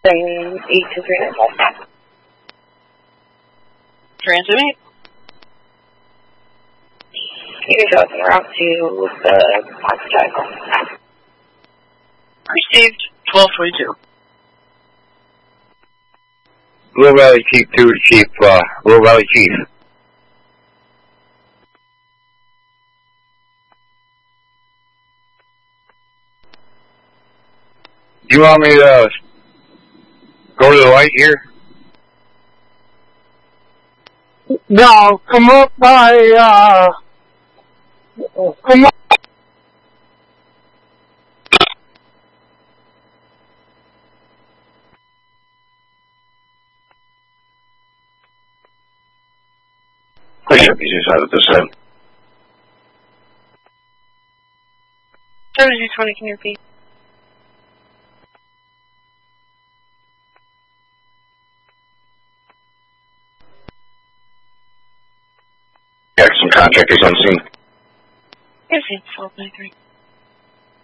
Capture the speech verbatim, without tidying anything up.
eight two three nine. Transmit. You can show us en route to the hospital. Received. twelve twenty-two. Little Valley Chief two to Chief, uh, Little Valley Chief. Do you want me to go to the light here? No, come up by, uh, come up. I should be just out of this end. seventy-two twenty, can you repeat? Yeah, some contractors on scene. Yes, twelve ninety-three.